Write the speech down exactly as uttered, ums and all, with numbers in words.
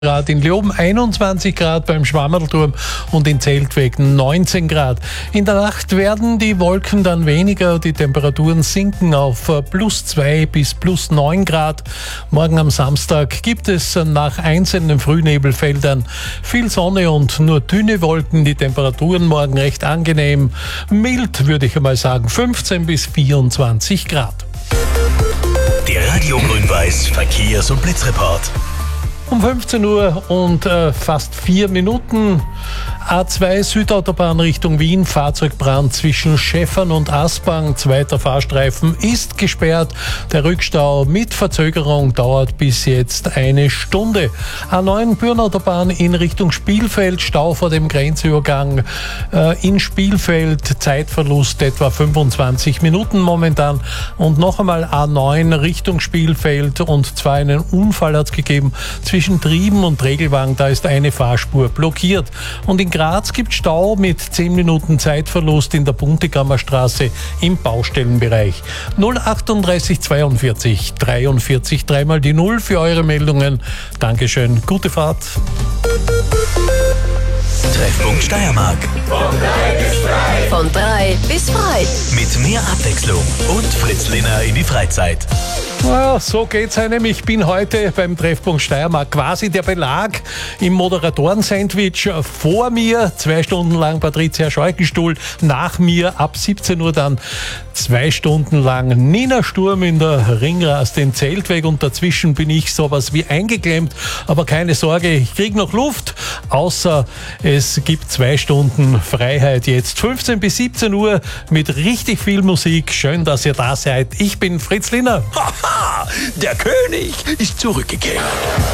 Grad, in Leoben einundzwanzig Grad, beim Schwammerlturm und in Zeltweg neunzehn Grad. In der Nacht werden die Wolken dann weniger, die Temperaturen sinken auf plus zwei bis plus neun Grad. Morgen am Samstag gibt es nach einzelnen Frühnebelfeldern viel Sonne und nur dünne Wolken. Die Temperaturen morgen recht angenehm, mild würde ich einmal sagen, fünfzehn bis vierundzwanzig Grad. Der Radio Grün-Weiß Verkehrs- und Blitzreport. Um fünfzehn Uhr und äh, fast vier Minuten. A zwei Südautobahn Richtung Wien, Fahrzeugbrand zwischen Schäffern und Aspang. Zweiter Fahrstreifen ist gesperrt. Der Rückstau mit Verzögerung dauert bis jetzt eine Stunde. A neun Bürnautobahn in Richtung Spielfeld, Stau vor dem Grenzübergang äh, in Spielfeld. Zeitverlust etwa fünfundzwanzig Minuten momentan. Und noch einmal A neun Richtung Spielfeld, und zwar einen Unfall hat es gegeben zwischen Trieben und Regelwagen. Da ist eine Fahrspur blockiert. Und in Graz gibt es Stau mit zehn Minuten Zeitverlust in der Buntegammerstraße im Baustellenbereich. null achtunddreißig zweiundvierzig dreiundvierzig, dreimal die Null für eure Meldungen. Dankeschön, gute Fahrt. Treffpunkt Steiermark. Von drei bis frei. Mit mehr Abwechslung und Fritz Lehner in die Freizeit. Ja, so geht's einem. Ich bin heute beim Treffpunkt Steiermark quasi der Belag im Moderatoren-Sandwich. Vor mir zwei Stunden lang Patricia Scheuchenstuhl, nach mir ab siebzehn Uhr dann zwei Stunden lang Nina Sturm in der Ringrast in Zeltweg, und dazwischen bin ich sowas wie eingeklemmt. Aber keine Sorge, ich krieg noch Luft, außer es gibt zwei Stunden Freiheit jetzt. fünfzehn bis siebzehn Uhr mit richtig viel Musik. Schön, dass ihr da seid. Ich bin Fritz Lehner. Haha, der König ist zurückgekehrt.